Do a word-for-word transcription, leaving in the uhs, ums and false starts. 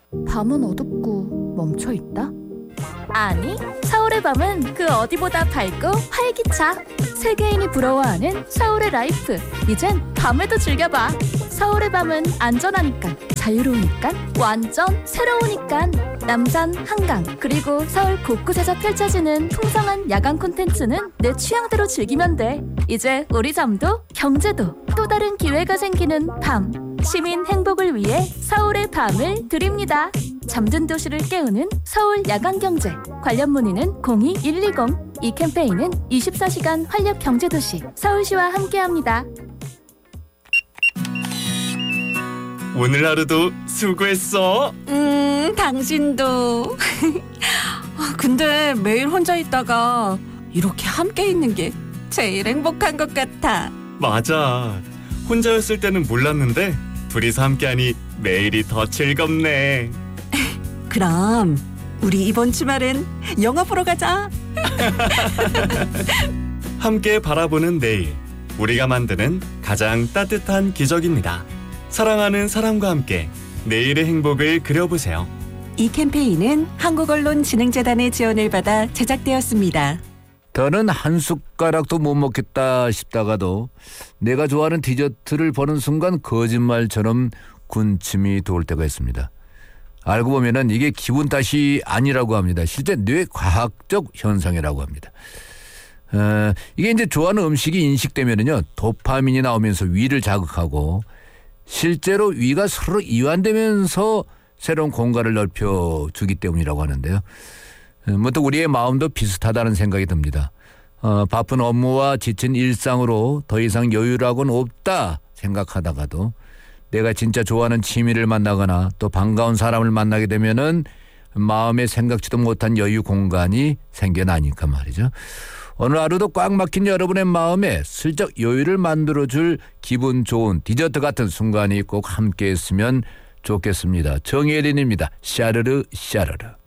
밤은 어둡고 멈춰있다? 아니, 서울의 밤은 그 어디보다 밝고 활기차. 세계인이 부러워하는 서울의 라이프. 이젠 밤에도 즐겨봐. 서울의 밤은 안전하니까, 자유로우니까, 완전 새로우니까. 남산, 한강, 그리고 서울 곳곳에서 펼쳐지는 풍성한 야간 콘텐츠는 내 취향대로 즐기면 돼. 이제 우리 잠도 경제도 또 다른 기회가 생기는 밤. 시민 행복을 위해 서울의 밤을 드립니다. 잠든 도시를 깨우는 서울 야간경제. 관련 문의는 공이 일이공. 이 캠페인은 이십사 시간 활력 경제도시 서울시와 함께합니다. 오늘 하루도 수고했어. 음, 당신도. 근데 매일 혼자 있다가 이렇게 함께 있는 게 제일 행복한 것 같아. 맞아. 혼자였을 때는 몰랐는데 둘이서 함께하니 매일이 더 즐겁네. 그럼 우리 이번 주말엔 영화 보러 가자. 함께 바라보는 내일, 우리가 만드는 가장 따뜻한 기적입니다. 사랑하는 사람과 함께 내일의 행복을 그려보세요. 이 캠페인은 한국언론진흥재단의 지원을 받아 제작되었습니다. 더는 한 숟가락도 못 먹겠다 싶다가도 내가 좋아하는 디저트를 보는 순간 거짓말처럼 군침이 돌 때가 있습니다. 알고 보면은 이게 기분 탓이 아니라고 합니다. 실제 뇌과학적 현상이라고 합니다. 어, 이게 이제 좋아하는 음식이 인식되면은요, 도파민이 나오면서 위를 자극하고 실제로 위가 서로 이완되면서 새로운 공간을 넓혀주기 때문이라고 하는데요. 무튼 우리의 마음도 비슷하다는 생각이 듭니다. 어, 바쁜 업무와 지친 일상으로 더 이상 여유라고는 없다 생각하다가도 내가 진짜 좋아하는 취미를 만나거나 또 반가운 사람을 만나게 되면은 마음에 생각지도 못한 여유 공간이 생겨나니까 말이죠. 오늘 하루도 꽉 막힌 여러분의 마음에 슬쩍 여유를 만들어줄 기분 좋은 디저트 같은 순간이 꼭 함께했으면 좋겠습니다. 정혜린입니다. 샤르르 샤르르.